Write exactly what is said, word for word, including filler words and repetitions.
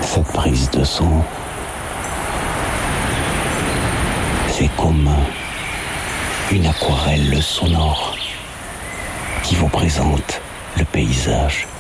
Cette prise de son, c'est comme une aquarelle sonore qui vous présente le paysage